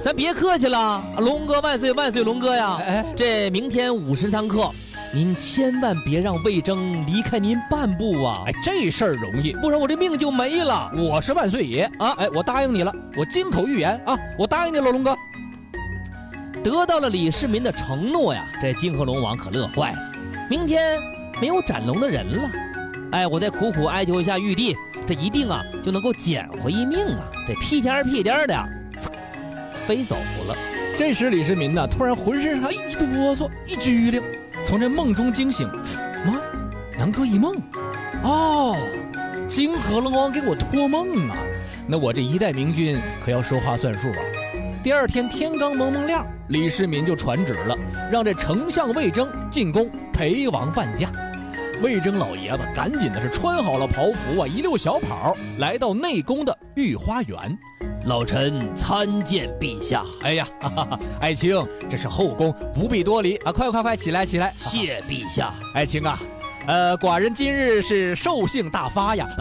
咱别客气了，龙哥万岁万岁，龙哥呀！这明天50堂课，您千万别让魏征离开您半步啊！ 这事儿容易， 不然我这命就没了。 我是万岁爷啊！我答应你了，我金口玉言啊，我答应你了，龙哥。 得到了李世民的承诺呀，这金河龙王可乐坏了。明天没有斩龙的人了，我再苦苦哀求一下玉帝，这一定啊就能够捡回一命啊！这屁颠屁颠的呀，飞走了。 这时李世民呢，突然浑身上一哆嗦，一激灵，从这梦中惊醒。妈，南柯一梦，哦，金河龙王给我托梦啊！那我这一代明君可要说话算数啊！第二天天刚蒙蒙亮，李世民就传旨了，让这丞相魏征进宫陪王伴驾。魏征老爷子赶紧的是穿好了袍服啊，一溜小跑来到内宫的御花园。 老臣参见陛下。 哎呀，爱卿，这是后宫，不必多礼啊！快，起来！ 谢陛下。 爱卿啊，寡人今日是兽性大发呀！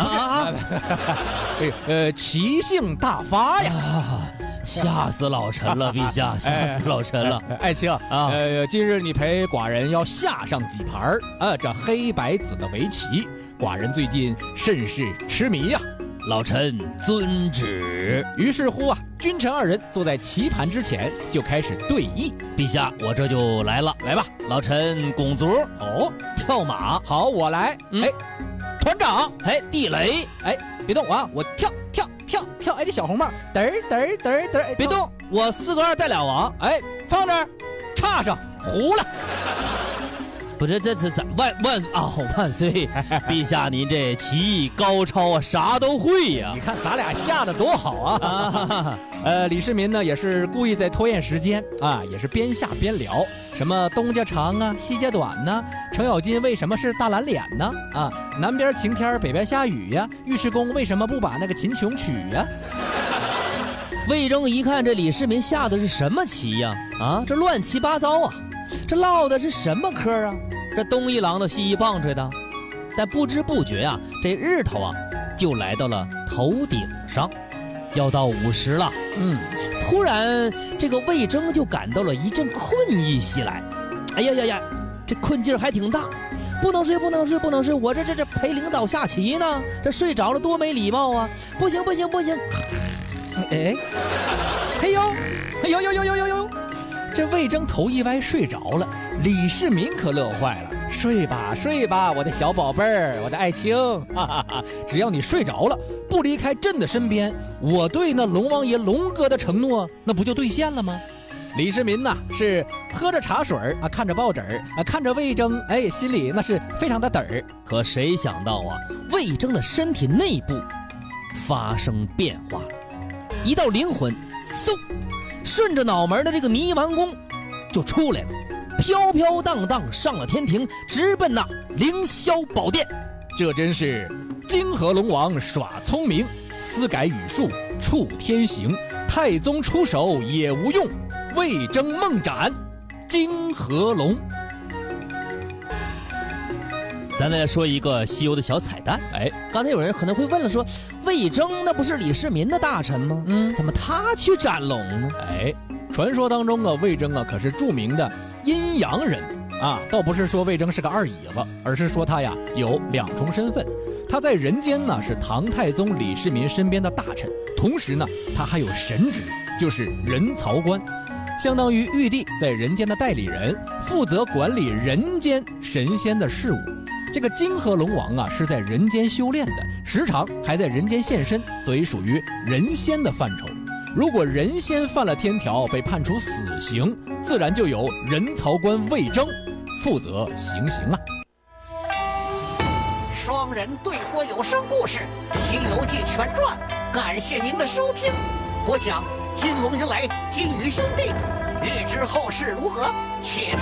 奇性大发呀！ 吓死老臣了，陛下，吓死老臣了！ 爱卿啊，今日你陪寡人要下上几盘这黑白紫的围棋，寡人最近甚是痴迷呀。 老臣遵旨。 于是乎啊，君臣二人坐在棋盘之前就开始对弈。 陛下，我这就来了， 来吧。 老臣拱足，跳马， 好，我来。团长， 地雷， 别动啊，我跳。这小红帽，嘚儿， 别动，我4个2带2王， 放这儿，插上，糊了。 不是，这是咱万岁！陛下，您这棋艺高超啊，啥都会呀！ 你看咱俩下的多好啊！李世民呢也是故意在拖延时间啊，也是边下边聊，什么东家长啊，西家短呢？程咬金为什么是大蓝脸呢？南边晴天，北边下雨呀？尉迟恭为什么不把那个秦琼娶呀？ 魏征一看这李世民下的是什么棋呀？这乱七八糟啊！这唠的是什么嗑啊？这东一榔头西一棒槌的，但不知不觉啊，这日头啊就来到了头顶上，要到50了。突然这个魏征就感到了一阵困意袭来。哎呀，这困劲儿还挺大，不能睡，我这陪领导下棋呢，这睡着了多没礼貌啊！不行！ 呦！这魏征头一歪睡着了，李世民可乐坏了。睡吧，我的小宝贝儿，我的爱卿，只要你睡着了，不离开朕的身边，我对那龙王爷龙哥的承诺，那不就兑现了吗？李世民呢是喝着茶水看着抱枕看着魏征，心里那是非常的嘚儿。 可谁想到啊，魏征的身体内部发生变化，一道灵魂嗖顺着脑门的这个泥丸宫就出来了，飘飘荡荡上了天庭，直奔那凌霄宝殿。 这真是金河龙王耍聪明，私改语数触天刑，太宗出手也无用，魏征梦斩金河龙。 咱再说一个西游的小彩蛋。刚才有人可能会问了，说魏征那不是李世民的大臣吗？怎么他去斩龙呢？ 传说当中魏征可是著名的阴阳人倒不是说魏征是个二椅子，而是说他呀有2重身份。他在人间呢是唐太宗李世民身边的大臣，同时呢他还有神职，就是人曹官，相当于玉帝在人间的代理人，负责管理人间神仙的事务。这个金河龙王是在人间修炼的，时常还在人间现身，所以属于人仙的范畴。如果人仙犯了天条，被判处死刑，自然就由人曹官魏征负责行刑了。 双人对播有声故事《西游记全传》，感谢您的收听。播讲金龙迎来金鱼兄弟，欲知后事如何，且听